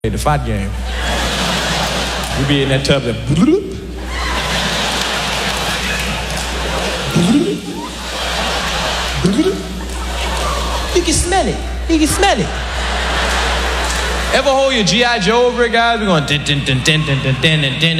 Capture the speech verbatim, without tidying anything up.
The fight game. We be in that tub that bloop. You can smell it. You can smell it. Ever hold your G I Joe over it, guys? We're going din din din din din din din din.